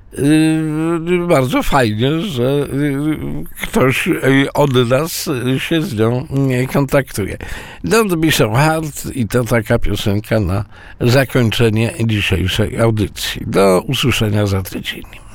Bardzo fajnie, że ktoś od nas się z nią kontaktuje. Don't be so hard i to taka piosenka na zakończenie dzisiejszej audycji. Do usłyszenia za tydzień.